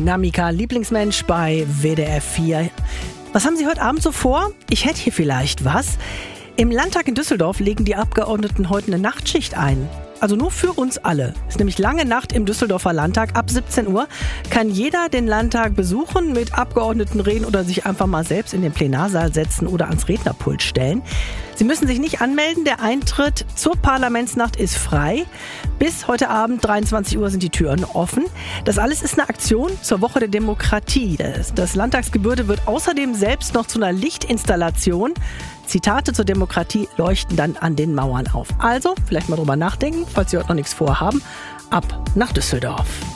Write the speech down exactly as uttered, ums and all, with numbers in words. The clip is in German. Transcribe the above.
Na, Mika, Lieblingsmensch bei W D R vier. Was haben Sie heute Abend so vor? Ich hätte hier vielleicht was. Im Landtag in Düsseldorf legen die Abgeordneten heute eine Nachtschicht ein. Also nur für uns alle. Ist nämlich lange Nacht im Düsseldorfer Landtag. Ab siebzehn Uhr kann jeder den Landtag besuchen, mit Abgeordneten reden oder sich einfach mal selbst in den Plenarsaal setzen oder ans Rednerpult stellen. Sie müssen sich nicht anmelden. Der Eintritt zur Parlamentsnacht ist frei. Bis heute Abend dreiundzwanzig Uhr sind die Türen offen. Das alles ist eine Aktion zur Woche der Demokratie. Das, das Landtagsgebäude wird außerdem selbst noch zu einer Lichtinstallation. Zitate zur Demokratie leuchten dann an den Mauern auf. Also, vielleicht mal drüber nachdenken, falls Sie heute noch nichts vorhaben. Ab nach Düsseldorf.